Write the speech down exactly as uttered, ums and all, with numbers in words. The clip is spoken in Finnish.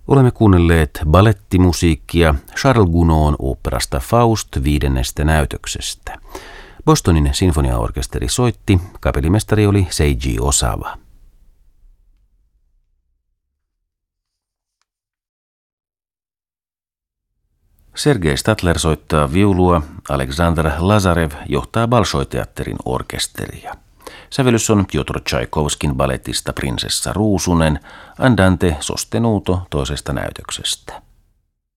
Olemme kuunnelleet balettimusiikkia Charles Gounods'n oopperasta Faust viidennestä näytöksestä. Bostonin sinfoniaorkesteri soitti, kapellimestari oli Seiji Osawa. Sergei Statler soittaa viulua, Aleksandr Lazarev johtaa Bolšoj-teatterin orkesteria. Sävellys on Pjotr Tšaikovskin balettista Prinsessa Ruusunen, Andante sostenuto toisesta näytöksestä.